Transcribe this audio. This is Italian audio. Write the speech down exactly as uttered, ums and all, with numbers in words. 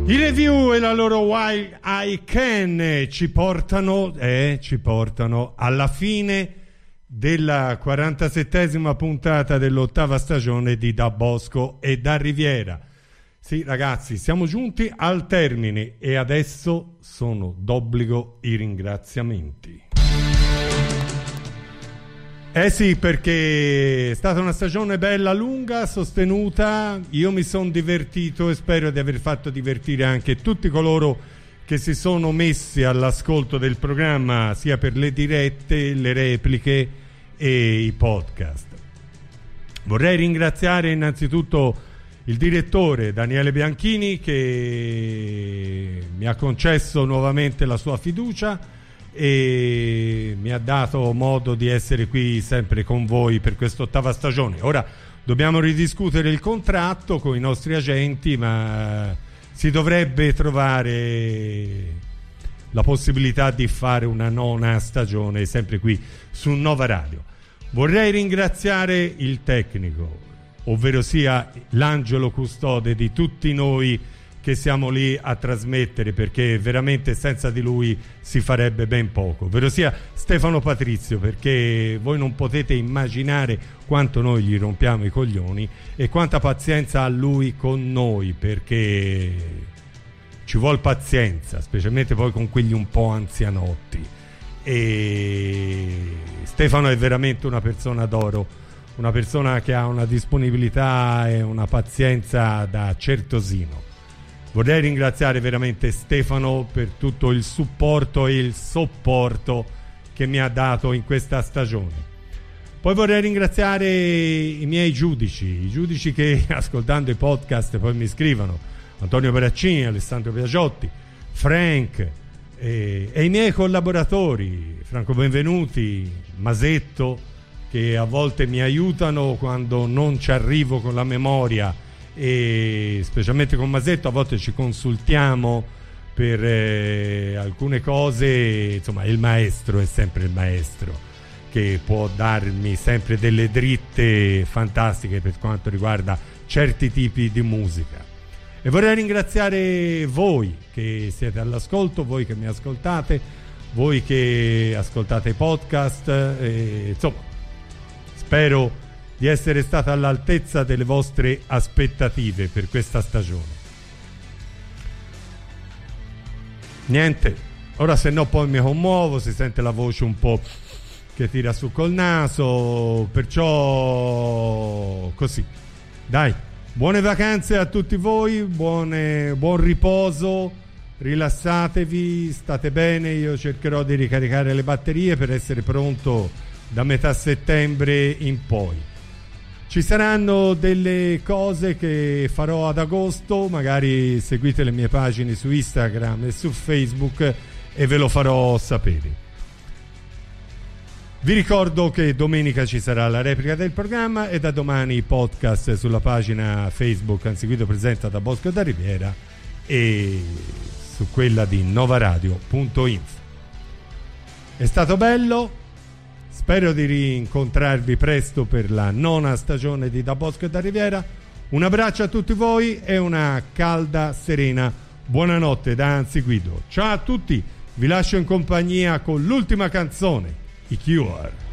I Review e la loro While I Can ci portano, eh, ci portano alla fine della quarantasettesima puntata dell'ottava stagione di Da Bosco e da Riviera. Sì, ragazzi, siamo giunti al termine e adesso sono d'obbligo i ringraziamenti. Eh sì, perché è stata una stagione bella, lunga, sostenuta. Io mi sono divertito e spero di aver fatto divertire anche tutti coloro che si sono messi all'ascolto del programma, sia per le dirette, le repliche e i podcast. Vorrei ringraziare innanzitutto il direttore Daniele Bianchini, che mi ha concesso nuovamente la sua fiducia e mi ha dato modo di essere qui sempre con voi per quest'ottava stagione. Ora dobbiamo ridiscutere il contratto con i nostri agenti, ma si dovrebbe trovare la possibilità di fare una nona stagione sempre qui su Nova Radio. Vorrei ringraziare il tecnico, ovvero sia l'angelo custode di tutti noi che siamo lì a trasmettere, perché veramente senza di lui si farebbe ben poco, ovvero sia Stefano Patrizio, perché voi non potete immaginare quanto noi gli rompiamo i coglioni e quanta pazienza ha lui con noi, perché ci vuole pazienza, specialmente poi con quelli un po' anzianotti. E Stefano è veramente una persona d'oro, una persona che ha una disponibilità e una pazienza da certosino. Vorrei ringraziare veramente Stefano per tutto il supporto e il sopporto che mi ha dato in questa stagione. Poi vorrei ringraziare i miei giudici, i giudici che ascoltando i podcast poi mi scrivono: Antonio Baraccini, Alessandro Piagiotti, Frank e, e i miei collaboratori, Franco Benvenuti, Masetto, che a volte mi aiutano quando non ci arrivo con la memoria, e specialmente con Masetto a volte ci consultiamo per eh, alcune cose. Insomma, il maestro è sempre il maestro, che può darmi sempre delle dritte fantastiche per quanto riguarda certi tipi di musica. E vorrei ringraziare voi che siete all'ascolto, voi che mi ascoltate, voi che ascoltate i podcast, e, insomma, spero di essere stata all'altezza delle vostre aspettative per questa stagione. Niente, ora se no poi mi commuovo, si sente la voce un po' che tira su col naso, perciò così. Dai, buone vacanze a tutti voi, buone, buon riposo, rilassatevi, state bene. Io cercherò di ricaricare le batterie per essere pronto da metà settembre in poi. Ci saranno delle cose che farò ad agosto, magari seguite le mie pagine su Instagram e su Facebook e ve lo farò sapere. Vi ricordo che domenica ci sarà la replica del programma e da domani i podcast sulla pagina Facebook Anseguito presenta Da Bosco e da Riviera e su quella di novaradio punto info. È stato bello. Spero di rincontrarvi presto per la nona stagione di Da Bosco e da Riviera. Un abbraccio a tutti voi e una calda, serena buonanotte da Anzi Guido. Ciao a tutti, vi lascio in compagnia con l'ultima canzone, i Cure.